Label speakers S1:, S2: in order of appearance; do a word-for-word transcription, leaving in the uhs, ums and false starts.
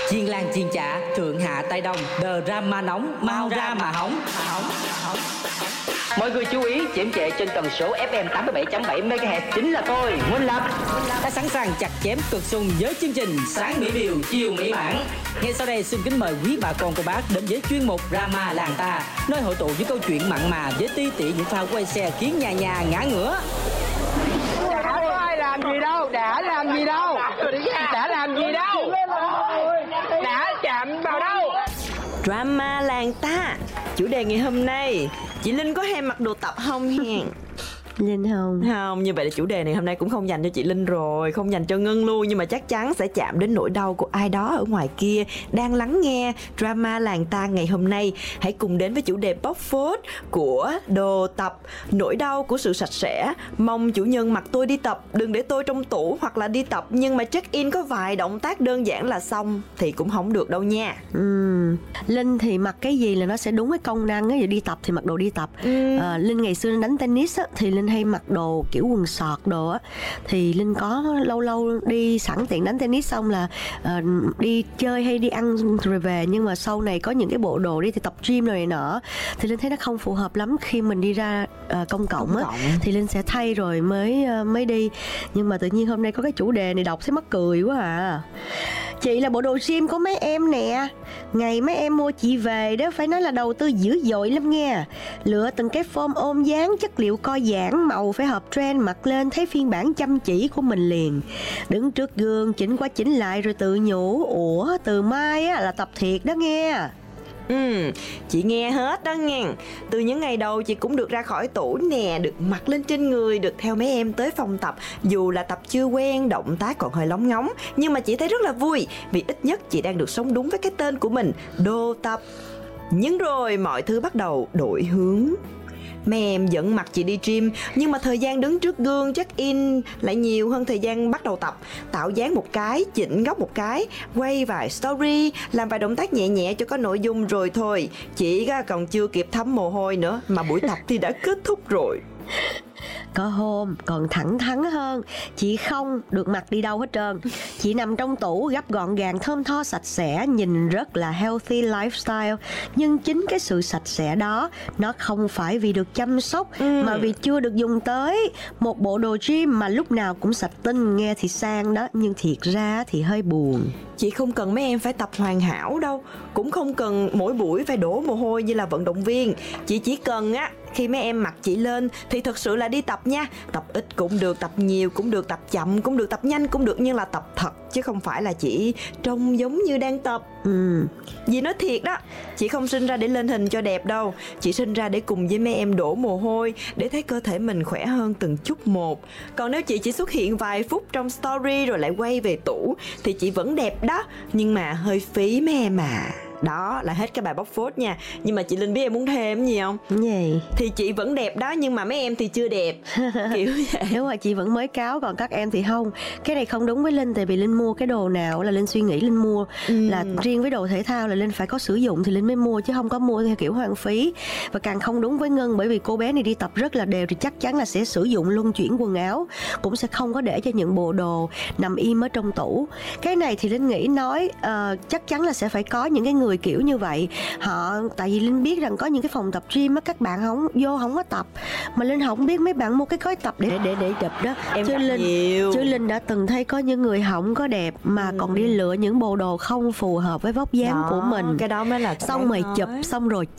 S1: Chiên lan chiên chả, thượng hạ tay đông, drama nóng, mau ra mà hóng, mà hóng, mà hóng.
S2: Mọi người chú ý, chiếm trệ trên tần số ép em tám mươi bảy chấm bảy mê ga héc chính là tôi, Minh Lập.
S1: Đã sẵn sàng chặt chém cực xung với chương trình Sáng Mỹ Miều, Chiều Mỹ Bản. Ngay sau đây xin kính mời quý bà con cô bác đến với chuyên mục Drama Làng Ta, nơi hội tụ những câu chuyện mặn mà với ti tỉ những pha quay xe khiến nhà nhà ngã ngửa.
S3: Đã có ai làm gì đâu, đã làm gì đâu, đã làm gì đâu, đã chạm vào đâu.
S4: Drama Làng Ta. Chủ đề ngày hôm nay, chị Linh có hay mặc đồ tập không hèn?
S5: Linh không?
S4: Không, như vậy là chủ đề này hôm nay cũng không dành cho chị Linh rồi, không dành cho Ngân luôn, nhưng mà chắc chắn sẽ chạm đến nỗi đau của ai đó ở ngoài kia đang lắng nghe Drama Làng Ta ngày hôm nay. Hãy cùng đến với chủ đề bóc phốt của đồ tập, nỗi đau của sự sạch sẽ. Mong chủ nhân mặc tôi đi tập, đừng để tôi trong tủ, hoặc là đi tập nhưng mà check in có vài động tác đơn giản là xong thì cũng không được đâu nha.
S5: Ừ. Linh thì mặc cái gì là nó sẽ đúng cái công năng á, đi tập thì mặc đồ đi tập. Ừ. À, Linh ngày xưa đánh tennis á, thì Linh hay mặc đồ kiểu quần sọt đồ á, thì Linh có lâu lâu đi sẵn tiện đánh tennis xong là uh, đi chơi hay đi ăn rồi về, nhưng mà sau này có những cái bộ đồ đi thì tập gym rồi này nọ thì Linh thấy nó không phù hợp lắm khi mình đi ra uh, công cộng á, thì Linh sẽ thay rồi mới uh, mới đi. Nhưng mà tự nhiên hôm nay có cái chủ đề này đọc thấy mắc cười quá à. Chị là bộ đồ gym của mấy em nè, ngày mấy em mua chị về đó phải nói là đầu tư dữ dội lắm nghe. Lựa từng cái form ôm dáng, chất liệu co giãn, màu phải hợp trend, mặc lên thấy phiên bản chăm chỉ của mình liền. Đứng trước gương chỉnh qua chỉnh lại rồi tự nhủ, ủa từ mai á là tập thiệt đó nghe.
S4: Ừ, chị nghe hết đó nghe. Từ những ngày đầu chị cũng được ra khỏi tủ nè, được mặc lên trên người, được theo mấy em tới phòng tập. Dù là tập chưa quen, động tác còn hơi lóng ngóng, nhưng mà chị thấy rất là vui, vì ít nhất chị đang được sống đúng với cái tên của mình, đồ tập. Nhưng rồi mọi thứ bắt đầu đổi hướng. Mấy em vẫn mặc chị đi gym, nhưng mà thời gian đứng trước gương check in lại nhiều hơn thời gian bắt đầu tập. Tạo dáng một cái, chỉnh góc một cái, quay vài story, làm vài động tác nhẹ nhẹ cho có nội dung rồi thôi. Chị còn chưa kịp thấm mồ hôi nữa mà buổi tập thì đã kết thúc rồi.
S5: Có hôm còn thẳng thắn hơn, chị không được mặc đi đâu hết trơn. Chị nằm trong tủ gấp gọn gàng, thơm tho sạch sẽ, nhìn rất là healthy lifestyle. Nhưng chính cái sự sạch sẽ đó, nó không phải vì được chăm sóc, ừ. mà vì chưa được dùng tới. Một bộ đồ gym mà lúc nào cũng sạch tinh, nghe thì sang đó, nhưng thiệt ra thì hơi buồn.
S4: Chị không cần mấy em phải tập hoàn hảo đâu, cũng không cần mỗi buổi phải đổ mồ hôi như là vận động viên. Chị chỉ cần á, khi mấy em mặc chị lên thì thật sự là đi tập nha. Tập ít cũng được, tập nhiều cũng được, tập chậm cũng được, tập nhanh cũng được, nhưng là tập thật, chứ không phải là chỉ trông giống như đang tập. Ừ. Dì nói thiệt đó, chị không sinh ra để lên hình cho đẹp đâu. Chị sinh ra để cùng với mấy em đổ mồ hôi, để thấy cơ thể mình khỏe hơn từng chút một. Còn nếu chị chỉ xuất hiện vài phút trong story rồi lại quay về tủ thì chị vẫn đẹp đó, nhưng mà hơi phí mấy em à. Đó là hết cái bài bóc phốt nha. Nhưng mà chị Linh biết em muốn thêm gì không?
S5: Gì?
S4: Thì chị vẫn đẹp đó, nhưng mà mấy em thì chưa đẹp. Kiểu vậy.
S5: Đúng rồi, chị vẫn mới cáo, còn các em thì không. Cái này không đúng với Linh, tại vì Linh mua cái đồ nào là Linh suy nghĩ Linh mua. ừ. Là riêng với đồ thể thao là Linh phải có sử dụng thì Linh mới mua, chứ không có mua theo kiểu hoang phí. Và càng không đúng với Ngân, bởi vì cô bé này đi tập rất là đều thì chắc chắn là sẽ sử dụng luân chuyển quần áo, cũng sẽ không có để cho những bộ đồ nằm im ở trong tủ. Cái này thì Linh nghĩ nói uh, chắc chắn là sẽ phải có những cái người kiểu như vậy. Họ, tại vì Linh biết rằng có những cái phòng tập gym á, các bạn không vô không có tập, mà Linh không biết mấy bạn mua cái gói tập để để để tập đó.
S4: Em
S5: chứ Linh
S4: nhiều.
S5: chứ Linh đã từng thấy có những người không có đẹp mà ừ. còn đi lựa những bộ đồ không phù hợp với vóc dáng
S4: đó,
S5: của mình.
S4: Cái đó mới là
S5: xong rồi chụp xong rồi